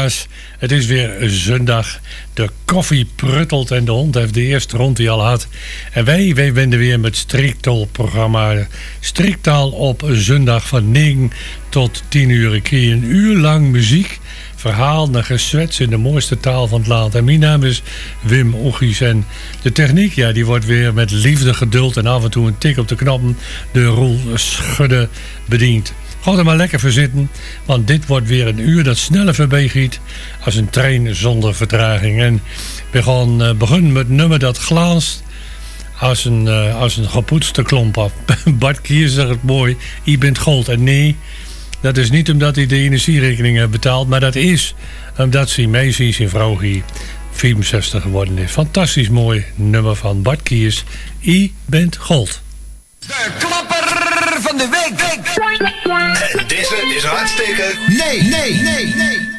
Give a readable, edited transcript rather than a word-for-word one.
collega's. Het is weer zondag. De koffie pruttelt en de hond heeft de eerste rond die hij al had. En wij wenden weer met Striktaal-programma. Striktaal op zondag van 9 tot 10 uur. Ik kreeg een uur lang muziek, verhaal en gezwets in de mooiste taal van het land. En mijn naam is Wim Ochies. En de techniek, ja, die wordt weer met liefde, geduld en af en toe een tik op de knoppen de Roel Schudde bediend. Ga er maar lekker voor zitten, want dit wordt weer een uur dat sneller voorbij giet als een trein zonder vertraging. En we gaan beginnen met een nummer dat glanst als een gepoetste klomp op. Bart Kiers zegt het mooi, je bent gold. En nee, dat is niet omdat hij de energierekening heeft betaald, maar dat is omdat zijn meisje, zijn vrouw hier 64 geworden is. Fantastisch mooi nummer van Bart Kiers, je bent gold. De klapper van de week. Deze is hartstikke... Nee.